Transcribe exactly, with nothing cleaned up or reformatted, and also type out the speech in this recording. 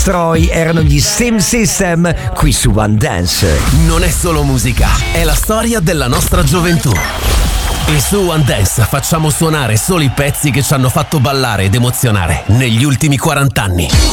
Destroy erano gli Steam System qui su One Dance. Non è solo musica, è la storia della nostra gioventù. E su One Dance facciamo suonare solo i pezzi che ci hanno fatto ballare ed emozionare negli ultimi quaranta anni.